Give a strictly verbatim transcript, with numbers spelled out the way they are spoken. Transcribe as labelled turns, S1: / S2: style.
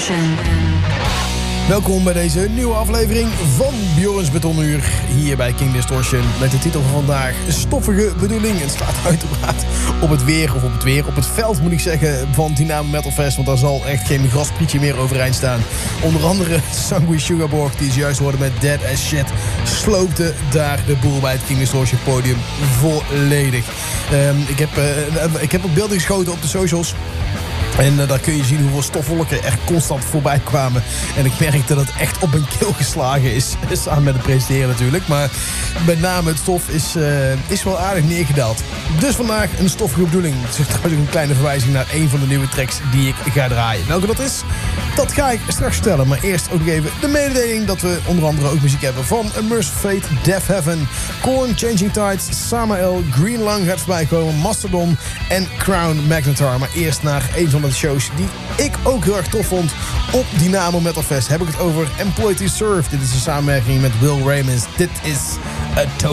S1: Distortion.
S2: Welkom bij deze nieuwe aflevering van Bjorns Betonuur hier bij King Distortion. Met de titel van vandaag Stoffige Bedoeling. Het staat uiteraard op het weer, of op het weer, op het veld moet ik zeggen, van Dynamo Metal Fest. Want daar zal echt geen grasprietje meer overeind staan. Onder andere Sanguine Sugarborg, die is juist hoorde met Dead as Shit, sloopte daar de boel bij het King Distortion podium volledig. Um, ik, heb, uh, ik heb ook beelden geschoten op de socials. En uh, daar kun je zien hoeveel stofwolken er constant voorbij kwamen. En ik merk dat het echt op mijn keel geslagen is. Samen met het presenteren natuurlijk. Maar met name het stof is, uh, is wel aardig neergedaald. Dus vandaag een stoffige bedoeling. Het is trouwens een kleine verwijzing naar een van de nieuwe tracks die ik ga draaien. Welke dat is, dat ga ik straks vertellen. Maar eerst ook nog even de mededeling dat we onder andere ook muziek hebben van A Merciful Fate, Death Heaven, Korn, Changing Tides, Samael, Green Lung gaat voorbij komen, Mastodon en Crown Magnetar. Maar eerst naar een van de shows die ik ook heel erg tof vond op Dynamo Metal Fest. Heb ik het over Employed to Serve. Dit is een samenwerking met Will Raymond. Dit is A Total